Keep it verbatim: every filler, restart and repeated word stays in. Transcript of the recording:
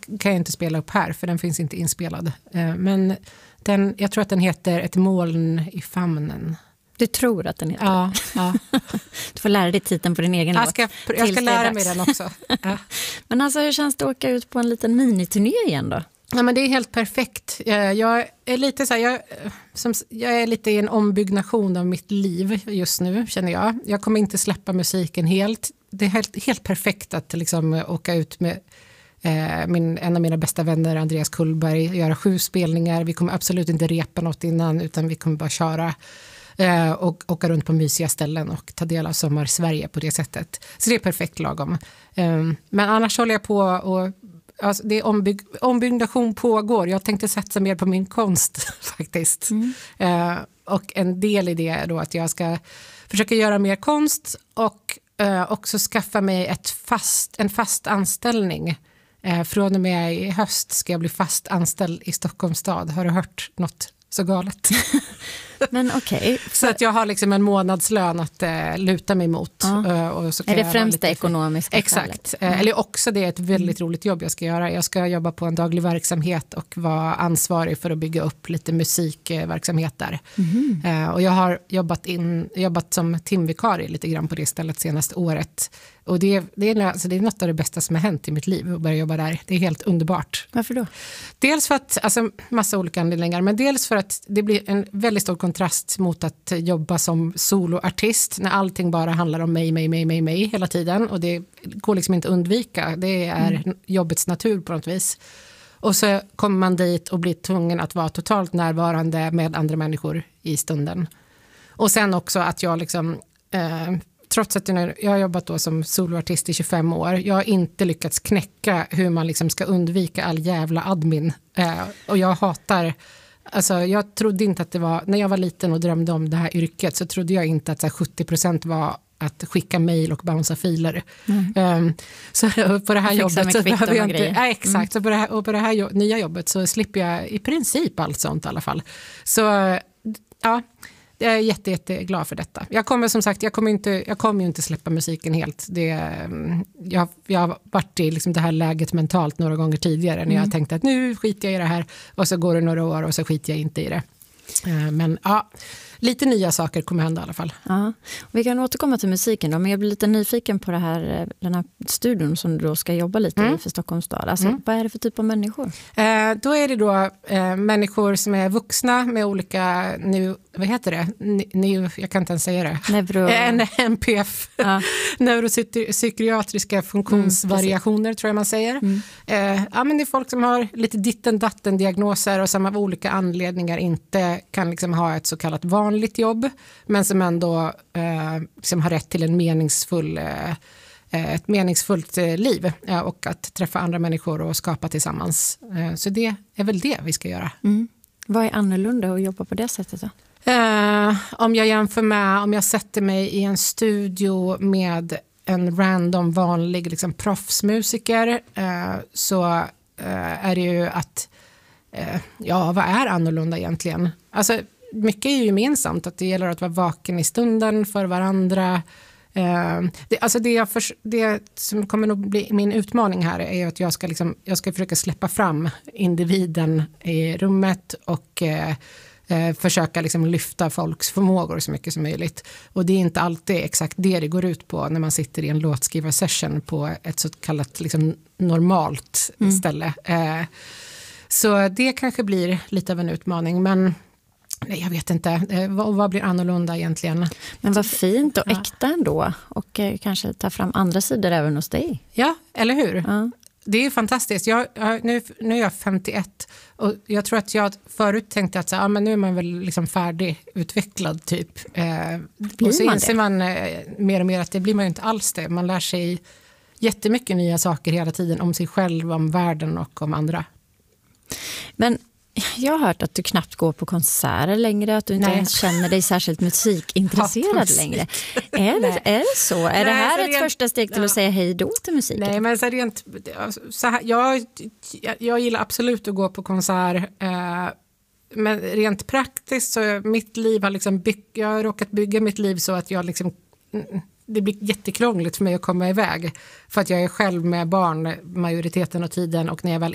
kan jag inte spela upp här för den finns inte inspelad. Eh, men den, jag tror att den heter Ett moln i famnen. Du tror att den heter? Ja. ja. Du får lära dig titeln på din egen jag ska, låt. Jag ska lära mig den också. Ja. Men alltså, hur känns det att åka ut på en liten miniturné igen då? Ja, men det är helt perfekt. Jag är lite så här, jag, som, jag är lite i en ombyggnation av mitt liv just nu, känner jag. Jag kommer inte släppa musiken helt. Det är helt, helt perfekt att liksom åka ut med eh, min, en av mina bästa vänner, Andreas Kullberg, göra sju spelningar. Vi kommer absolut inte repa något innan, utan vi kommer bara köra eh, och åka runt på mysiga ställen och ta del av sommar Sverige på det sättet. Så det är perfekt lagom. Eh, men annars håller jag på och alltså det är ombyg, ombyggnation pågår. Jag tänkte satsa mer på min konst faktiskt. Mm. Uh, och en del i det är då att jag ska försöka göra mer konst och uh, också skaffa mig ett fast, en fast anställning. Uh, från och med i höst ska jag bli fast anställd i Stockholms stad. Har du hört något så galet? Men okej. Okay. Så att jag har liksom en månadslön att uh, luta mig mot. Ja. Uh, och så kan är det jag främst det ekonomiska? Exakt. Mm. Eller också det är ett väldigt mm. roligt jobb jag ska göra. Jag ska jobba på en daglig verksamhet och vara ansvarig för att bygga upp lite musikverksamhet där. Mm. Uh, och jag har jobbat, in, jobbat som timvikarie lite grann på det stället senaste året. Och det, det, är, alltså det är något av det bästa som har hänt i mitt liv att börja jobba där. Det är helt underbart. Varför då? Dels för att, alltså massa olika anledningar, men dels för att det blir en väldigt stor kontrast mot att jobba som soloartist när allting bara handlar om mig, mig, mig, mig, mig hela tiden. Och det går liksom inte att undvika. Det är mm. jobbets natur på något vis. Och så kommer man dit och blir tvungen att vara totalt närvarande med andra människor i stunden. Och sen också att jag liksom... Eh, trots att jag har jobbat då som soloartist i tjugofem år, jag har inte lyckats knäcka hur man liksom ska undvika all jävla admin. Eh, och jag hatar, alltså jag trodde inte att det var, när jag var liten och drömde om det här yrket så trodde jag inte att så här, sjuttio procent var att skicka mejl och bouncea filer. Mm. Um, så på det här jobbet så behöver jag inte, nej, exakt, mm. så på det här, och på det här jo- nya jobbet så slipper jag i princip allt sånt i alla fall. Så ja, jag är jätte, jätte glad för detta. Jag kommer som sagt, jag kommer inte, jag kommer ju inte släppa musiken helt. Det, jag, jag har varit i liksom det här läget mentalt några gånger tidigare mm. när jag tänkte att nu skiter jag i det här och så går det några år och så skiter jag inte i det. Men ja, lite nya saker kommer hända i alla fall. Ja. Vi kan återkomma till musiken då, men jag blir lite nyfiken på det här, den här studion som du då ska jobba lite mm. i för Stockholms stad. Alltså, mm. vad är det för typ av människor? Eh, då är det då eh, människor som är vuxna med olika, nu, vad heter det? Nu, jag kan inte ens säga det. Neuro... Eh, N P F. Ja. Neuropsykiatriska funktionsvariationer mm, tror jag man säger. Mm. Eh, ja, men det är folk som har lite ditten datten diagnoser och som av olika anledningar inte kan liksom ha ett så kallat vanligt jobb, men som ändå eh, liksom har rätt till en meningsfull, eh, ett meningsfullt eh, liv eh, och att träffa andra människor och skapa tillsammans. Eh, så det är väl det vi ska göra. Mm. Vad är annorlunda att jobba på det sättet då? Eh, om jag jämför med, om jag sätter mig i en studio med en random vanlig liksom, proffsmusiker eh, så eh, är det ju att eh, ja, vad är annorlunda egentligen? Alltså mycket är ju gemensamt, att det gäller att vara vaken i stunden för varandra. Eh, det, alltså det, jag för, det som kommer att bli min utmaning här är ju att jag ska, liksom, jag ska försöka släppa fram individen i rummet och eh, eh, försöka liksom lyfta folks förmågor så mycket som möjligt. Och det är inte alltid exakt det det går ut på när man sitter i en låtskrivarsession på ett så kallat liksom, normalt mm. ställe. Eh, så det kanske blir lite av en utmaning, men nej, jag vet inte. Vad, vad blir annorlunda egentligen? Men vad fint och äkta ändå. Och eh, kanske ta fram andra sidor även hos dig. Ja, eller hur? Ja. Det är fantastiskt. Jag, jag, nu, nu är jag femtioett och jag tror att jag förut tänkte att så, ja, men nu är man väl liksom färdigutvecklad typ. Eh, och så inser man eh, mer och mer att det blir man ju inte alls det. Man lär sig jättemycket nya saker hela tiden om sig själv, om världen och om andra. Men jag har hört att du knappt går på konserter längre, att du inte Nej. ens känner dig särskilt musikintresserad musik. längre. Är det, är det så? Är Nej, det här ett rent, första steg till ja. att säga hej då till musiken? Nej, men så rent, så här, jag, jag gillar absolut att gå på konsert, eh, men rent praktiskt så mitt liv har liksom bygg, jag har råkat bygga mitt liv så att jag liksom det blir jättekrångligt för mig att komma iväg för att jag är själv med barn majoriteten av tiden och när jag väl